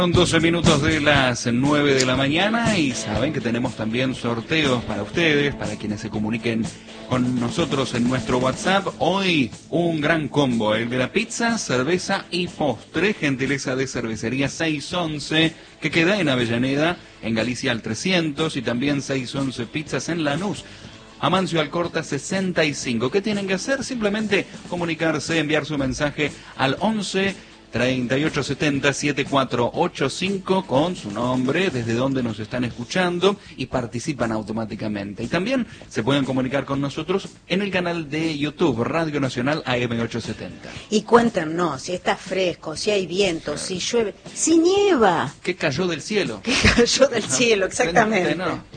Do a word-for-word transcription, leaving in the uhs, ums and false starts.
Son doce minutos de las nueve de la mañana y saben que tenemos también sorteos para ustedes, para quienes se comuniquen con nosotros en nuestro WhatsApp. Hoy un gran combo, el de la pizza, cerveza y postre, gentileza de Cervecería seiscientos once, que queda en Avellaneda, en Galicia al trescientos, y también seiscientos once Pizzas en Lanús, Amancio Alcorta sesenta y cinco. ¿Qué tienen que hacer? Simplemente comunicarse, enviar su mensaje al once treinta y ocho setenta setenta y cuatro ochenta y cinco con su nombre, desde donde nos están escuchando, y participan automáticamente. Y también se pueden comunicar con nosotros en el canal de YouTube, Radio Nacional A M ochocientos setenta. Y cuéntenos si está fresco, si hay viento, si llueve, si nieva. ¿Qué cayó del cielo? ¿Qué cayó del cielo? Exactamente. No.